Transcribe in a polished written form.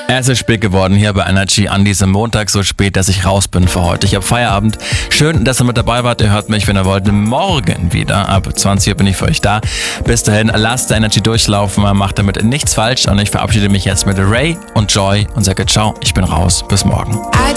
Es ist spät geworden hier bei Energy an diesem Montag, so spät, dass ich raus bin für heute. Ich habe Feierabend. Schön, dass ihr mit dabei wart. Ihr hört mich, wenn ihr wollt, morgen wieder. Ab 20 Uhr bin ich für euch da. Bis dahin, lasst Energy durchlaufen. Macht damit nichts falsch. Und ich verabschiede mich jetzt mit Ray und Joy und sage ciao. Ich bin raus. Bis morgen.